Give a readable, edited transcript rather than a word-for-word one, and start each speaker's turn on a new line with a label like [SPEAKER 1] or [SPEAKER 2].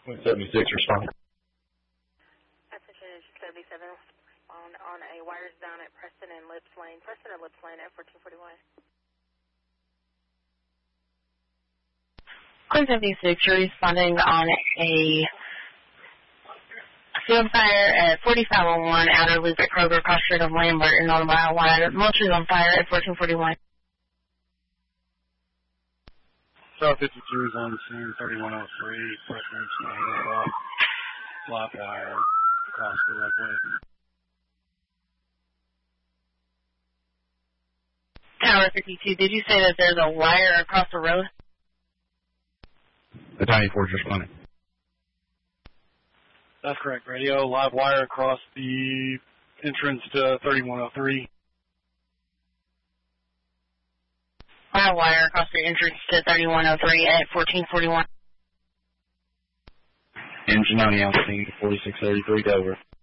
[SPEAKER 1] 76 responding.
[SPEAKER 2] Attention, 77 on a wires down at Preston and Lips Lane. Preston and Lips Lane at 1441.
[SPEAKER 3] Queen 76, you're responding on a field fire at 4501 Outer Loop at Kroger, across street of Lambert in North Mile Wire. Mulch is on fire at 1441.
[SPEAKER 4] South 52 is on the scene, 3103, Preston Lane, live wire across the roadway.
[SPEAKER 3] Tower 52, did you say that there's a wire across the road?
[SPEAKER 1] The 94 is responding.
[SPEAKER 4] That's correct, radio. Live wire across the entrance to 3103.
[SPEAKER 3] Live wire across the entrance to 3103 at 1441.
[SPEAKER 1] Engine 90 on scene, 4633 Dover.